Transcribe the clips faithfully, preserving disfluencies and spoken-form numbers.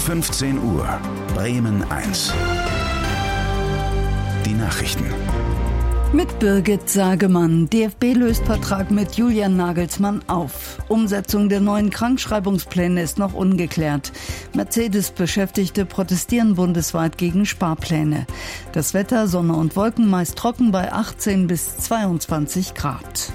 fünfzehn Uhr, Bremen eins. Die Nachrichten. Mit Birgit Sagemann. D F B löst Vertrag mit Julian Nagelsmann auf. Umsetzung der neuen Krankschreibungspläne ist noch ungeklärt. Mercedes-Beschäftigte protestieren bundesweit gegen Sparpläne. Das Wetter, Sonne und Wolken, meist trocken bei achtzehn bis zweiundzwanzig Grad.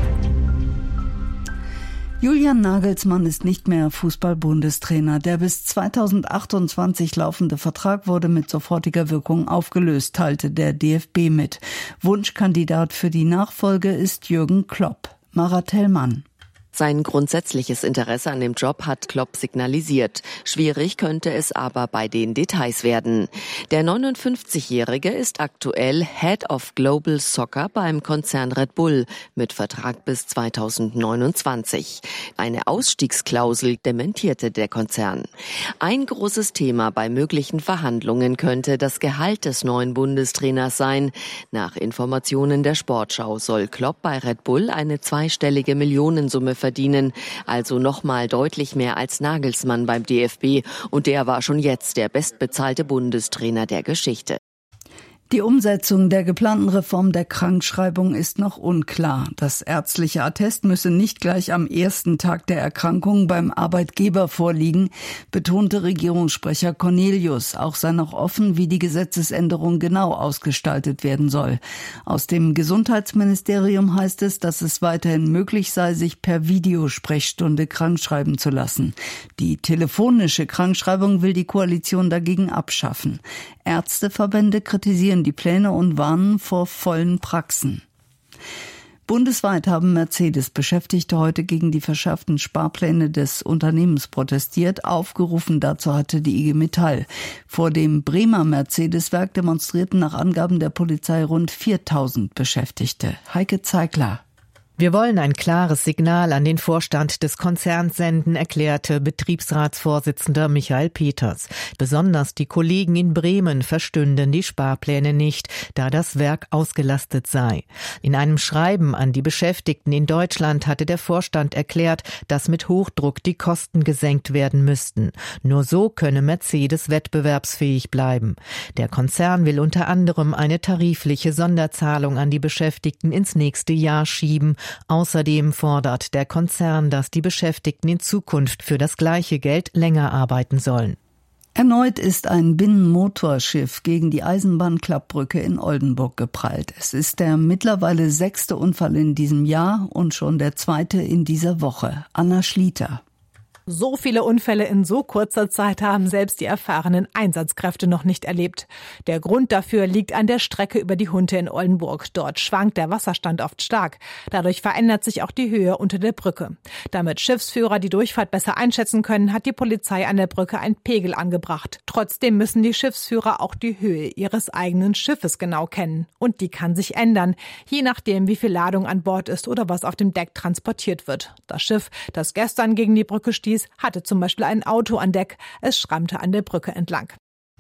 Julian Nagelsmann ist nicht mehr Fußball-Bundestrainer. Der bis zweitausendachtundzwanzig laufende Vertrag wurde mit sofortiger Wirkung aufgelöst, teilte der D F B mit. Wunschkandidat für die Nachfolge ist Jürgen Klopp. Mara Tellmann. Sein grundsätzliches Interesse an dem Job hat Klopp signalisiert. Schwierig könnte es aber bei den Details werden. Der neunundfünfzigjährige ist aktuell Head of Global Soccer beim Konzern Red Bull mit Vertrag bis zweitausendneunundzwanzig. Eine Ausstiegsklausel dementierte der Konzern. Ein großes Thema bei möglichen Verhandlungen könnte das Gehalt des neuen Bundestrainers sein. Nach Informationen der Sportschau soll Klopp bei Red Bull eine zweistellige Millionensumme verdienen, also nochmal deutlich mehr als Nagelsmann beim D F B, und der war schon jetzt der bestbezahlte Bundestrainer der Geschichte. Die Umsetzung der geplanten Reform der Krankschreibung ist noch unklar. Das ärztliche Attest müsse nicht gleich am ersten Tag der Erkrankung beim Arbeitgeber vorliegen, betonte Regierungssprecher Cornelius. Auch sei noch offen, wie die Gesetzesänderung genau ausgestaltet werden soll. Aus dem Gesundheitsministerium heißt es, dass es weiterhin möglich sei, sich per Videosprechstunde krankschreiben zu lassen. Die telefonische Krankschreibung will die Koalition dagegen abschaffen. Ärzteverbände kritisieren die Pläne und warnen vor vollen Praxen. Bundesweit haben Mercedes-Beschäftigte heute gegen die verschärften Sparpläne des Unternehmens protestiert. Aufgerufen dazu hatte die I G Metall. Vor dem Bremer Mercedes-Werk demonstrierten nach Angaben der Polizei rund viertausend Beschäftigte. Heike Zeigler. Wir wollen ein klares Signal an den Vorstand des Konzerns senden, erklärte Betriebsratsvorsitzender Michael Peters. Besonders die Kollegen in Bremen verstünden die Sparpläne nicht, da das Werk ausgelastet sei. In einem Schreiben an die Beschäftigten in Deutschland hatte der Vorstand erklärt, dass mit Hochdruck die Kosten gesenkt werden müssten. Nur so könne Mercedes wettbewerbsfähig bleiben. Der Konzern will unter anderem eine tarifliche Sonderzahlung an die Beschäftigten ins nächste Jahr schieben. Außerdem fordert der Konzern, dass die Beschäftigten in Zukunft für das gleiche Geld länger arbeiten sollen. Erneut ist ein Binnenmotorschiff gegen die Eisenbahnklappbrücke in Oldenburg geprallt. Es ist der mittlerweile sechste Unfall in diesem Jahr und schon der zweite in dieser Woche. Anna Schlieter. So viele Unfälle in so kurzer Zeit haben selbst die erfahrenen Einsatzkräfte noch nicht erlebt. Der Grund dafür liegt an der Strecke über die Hunte in Oldenburg. Dort schwankt der Wasserstand oft stark. Dadurch verändert sich auch die Höhe unter der Brücke. Damit Schiffsführer die Durchfahrt besser einschätzen können, hat die Polizei an der Brücke einen Pegel angebracht. Trotzdem müssen die Schiffsführer auch die Höhe ihres eigenen Schiffes genau kennen. Und die kann sich ändern, je nachdem, wie viel Ladung an Bord ist oder was auf dem Deck transportiert wird. Das Schiff, das gestern gegen die Brücke stieß, hatte zum Beispiel ein Auto an Deck. Es schrammte an der Brücke entlang.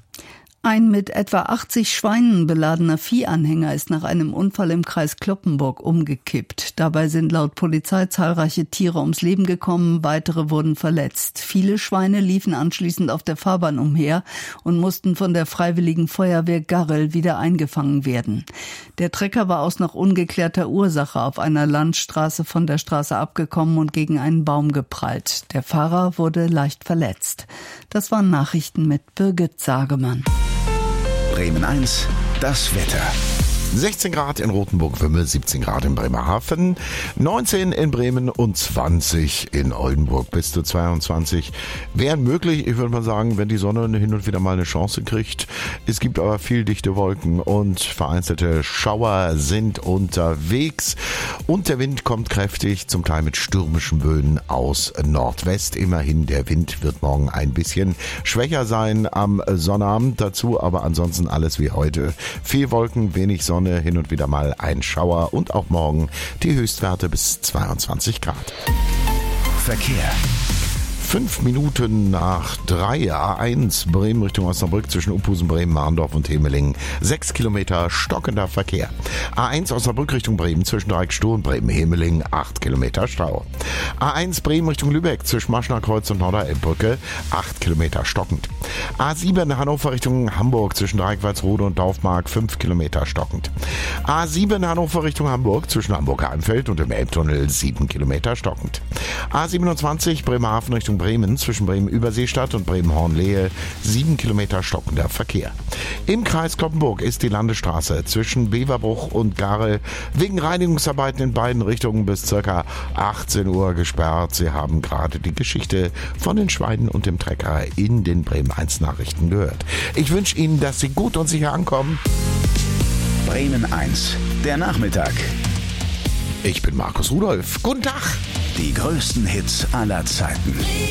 Ein mit etwa achtzig Schweinen beladener Viehanhänger ist nach einem Unfall im Kreis Cloppenburg umgekippt. Dabei sind laut Polizei zahlreiche Tiere ums Leben gekommen, weitere wurden verletzt. Viele Schweine liefen anschließend auf der Fahrbahn umher und mussten von der Freiwilligen Feuerwehr Garrel wieder eingefangen werden. Der Trecker war aus noch ungeklärter Ursache auf einer Landstraße von der Straße abgekommen und gegen einen Baum geprallt. Der Fahrer wurde leicht verletzt. Das waren Nachrichten mit Birgit Sagemann. Bremen eins, das Wetter. sechzehn Grad in Rothenburg-Wümmel, siebzehn Grad in Bremerhaven, neunzehn in Bremen und zwanzig in Oldenburg. Bis zu zweiundzwanzig wären möglich, ich würde mal sagen, wenn die Sonne hin und wieder mal eine Chance kriegt. Es gibt aber viel dichte Wolken und vereinzelte Schauer sind unterwegs. Und der Wind kommt kräftig, zum Teil mit stürmischen Böen aus Nordwest. Immerhin, der Wind wird morgen ein bisschen schwächer sein am Sonnabend. Dazu aber ansonsten alles wie heute. Viel Wolken, wenig Sonne. Hin und wieder mal ein Schauer und auch morgen die Höchstwerte bis zweiundzwanzig Grad. Verkehr. Fünf Minuten nach drei, A eins Bremen Richtung Osnabrück zwischen Uphusen, Bremen, Mahndorf und Hemelingen. Sechs Kilometer stockender Verkehr. A eins Osnabrück Richtung Bremen zwischen Dreieckstoh und Bremen, Hemelingen, acht Kilometer Stau. A eins Bremen Richtung Lübeck zwischen Maschner Kreuz und Norderelbbrücke, acht Kilometer stockend. A sieben Hannover Richtung Hamburg zwischen Dreikwaldsrode und Dorfmark fünf Kilometer stockend. A sieben Hannover Richtung Hamburg zwischen Hamburg-Eimfeld und dem Elbtunnel sieben Kilometer stockend. A siebenundzwanzig Bremerhaven Richtung Bremen zwischen Bremen-Überseestadt und Bremen-Hornlehe sieben Kilometer stockender Verkehr. Im Kreis Cloppenburg ist die Landesstraße zwischen Beverbruch und Garel wegen Reinigungsarbeiten in beiden Richtungen bis ca. achtzehn Uhr gesperrt. Sie haben gerade die Geschichte von den Schweinen und dem Trecker in den Bremen eins Nachrichten gehört. Ich wünsche Ihnen, dass Sie gut und sicher ankommen. Bremen eins, der Nachmittag. Ich bin Markus Rudolph. Guten Tag. Die größten Hits aller Zeiten.